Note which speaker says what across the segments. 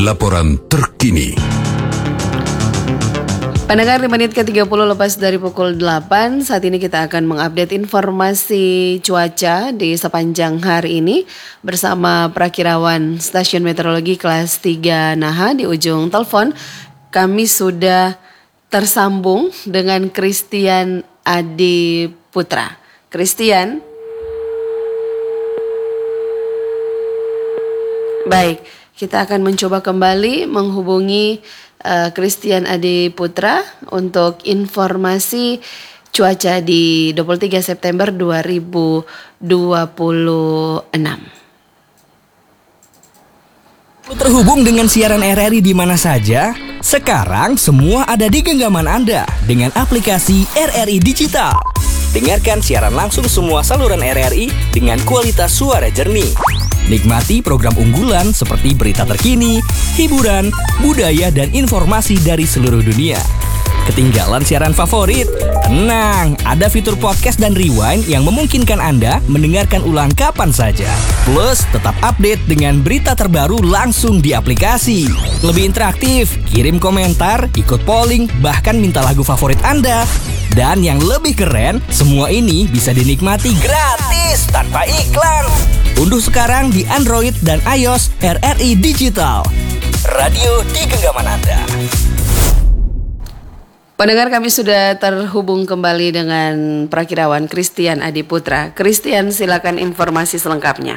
Speaker 1: laporan terkini.
Speaker 2: Pendengar, 5 menit ke-30 lepas dari pukul 8, saat ini kita akan mengupdate informasi cuaca di sepanjang hari ini bersama Prakirawan Stasiun Meteorologi kelas 3 Naha. Di ujung telepon kami sudah tersambung dengan Christian Adi Putra. Christian. Baik, kita akan mencoba kembali menghubungi Christian Adi Putra untuk informasi cuaca di 23 September 2026.
Speaker 3: Terhubung dengan siaran RRI di mana saja? Sekarang semua ada di genggaman Anda dengan aplikasi RRI Digital. Dengarkan siaran langsung semua saluran RRI dengan kualitas suara jernih. Nikmati program unggulan seperti berita terkini, hiburan, budaya, dan informasi dari seluruh dunia. Ketinggalan siaran favorit? Tenang, ada fitur podcast dan rewind yang memungkinkan Anda mendengarkan ulang kapan saja. Plus, tetap update dengan berita terbaru langsung di aplikasi. Lebih interaktif, kirim komentar, ikut polling, bahkan minta lagu favorit Anda. Dan yang lebih keren, semua ini bisa dinikmati gratis tanpa iklan. Unduh sekarang di Android dan iOS RRI Digital. Radio di genggaman Anda.
Speaker 2: Pendengar, kami sudah terhubung kembali dengan Prakirawan Christian Adi Putra. Christian, silakan informasi selengkapnya.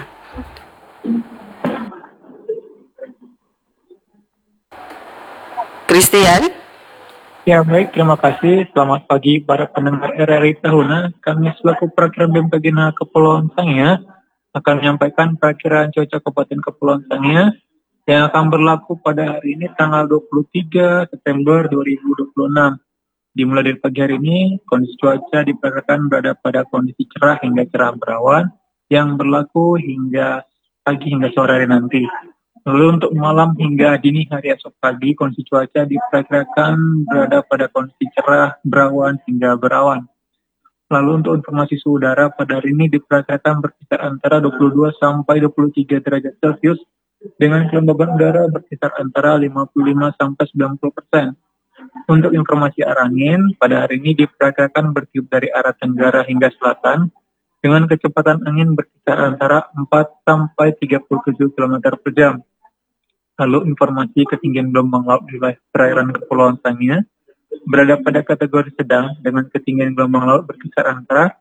Speaker 2: Christian?
Speaker 4: Ya baik, terima kasih. Selamat pagi para pendengar RRI Tahuna. Kami selaku Prakirawan BMKG Naha Kepulauan Sangihe akan menyampaikan perakiraan cuaca Kabupaten Kepulauan Sangihe yang akan berlaku pada hari ini tanggal 23 September 2026. Dimulai dari pagi hari ini, kondisi cuaca diperkirakan berada pada kondisi cerah hingga cerah berawan yang berlaku hingga pagi hingga sore hari nanti. Lalu untuk malam hingga dini hari esok pagi, kondisi cuaca diperkirakan berada pada kondisi cerah berawan hingga berawan. Lalu untuk informasi suhu udara pada hari ini diperkirakan berkisar antara 22 sampai 23 derajat Celcius dengan kelembaban udara berkisar antara 55 sampai 90%. Untuk informasi arah angin, pada hari ini diperkirakan bertiup dari arah tenggara hingga selatan dengan kecepatan angin berkisar antara 4 sampai 37 km per jam. Lalu informasi ketinggian gelombang laut di wilayah perairan Kepulauan Sangihe berada pada kategori sedang dengan ketinggian gelombang laut berkisar antara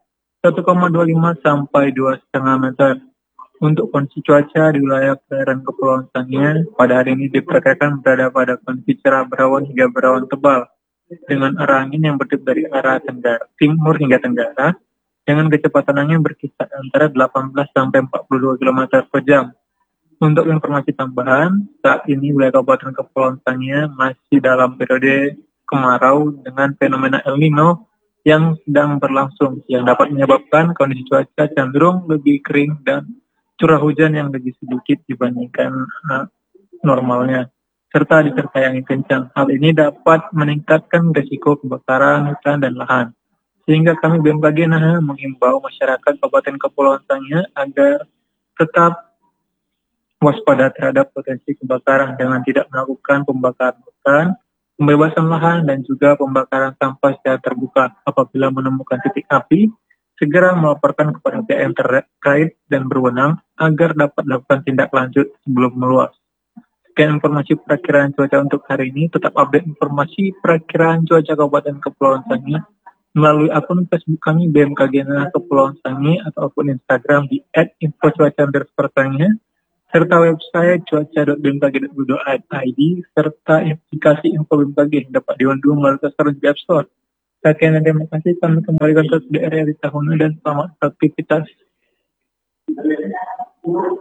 Speaker 4: 1,25 sampai 2,5 meter. Untuk kondisi cuaca di wilayah perairan Kepulauan Sangihe pada hari ini diperkirakan berada pada kondisi cerah berawan hingga berawan tebal dengan arah angin yang bertiup dari arah tenggara, timur hingga tenggara dengan kecepatan angin berkisar antara 18 sampai 42 km per jam. Untuk informasi tambahan, saat ini wilayah Kabupaten Kepulauan Sangihe masih dalam periode kemarau dengan fenomena El Nino yang sedang berlangsung yang dapat menyebabkan kondisi cuaca cenderung lebih kering dan curah hujan yang lebih sedikit dibandingkan normalnya, serta disertai angin kencang. Hal ini dapat meningkatkan risiko kebakaran hutan dan lahan. Sehingga kami BMKG Naha menghimbau masyarakat Kabupaten Kepulauan Sangihe agar tetap waspada terhadap potensi kebakaran dengan tidak melakukan pembakaran hutan, pembebasan lahan, dan juga pembakaran sampah secara terbuka. Apabila menemukan titik api, segera melaporkan kepada pihak yang terkait dan berwenang agar dapat melakukan tindak lanjut sebelum meluas. Sekian informasi perakiraan cuaca untuk hari ini. Tetap update informasi perakiraan cuaca Kabupaten Kepulauan Sangihe melalui akun Facebook kami BMKG Naha Kepulauan Sangihe atau akun Instagram di @infocuaca_sangihe serta website cuaca.bmkg.go.id serta aplikasi Info BMKG dapat diunduh melalui Play Store dan App Store. Sekian, terima kasih. Kami kembalikan ke RRI Tahuna dan selamat aktivitas.